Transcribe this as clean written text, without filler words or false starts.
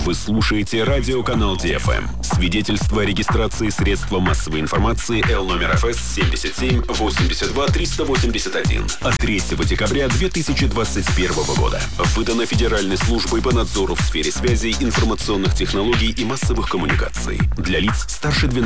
Вы слушаете радиоканал ДФМ. Свидетельство о регистрации средства массовой информации Л номер ФС 77 82 381 от 3 декабря 2021 года. Выдано Федеральной службой по надзору в сфере связи, информационных технологий и массовых коммуникаций. Для лиц старше 12